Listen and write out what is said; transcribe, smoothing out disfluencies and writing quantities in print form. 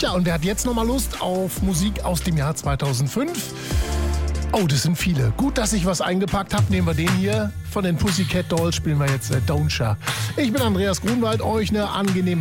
Tja, und wer hat jetzt nochmal Lust auf Musik aus dem Jahr 2005? Oh, das sind viele. Gut, dass ich was eingepackt habe. Nehmen wir den hier. Von den Pussycat Dolls spielen wir jetzt Don't Sha. Ich bin Andreas Grunwald. Euch eine angenehme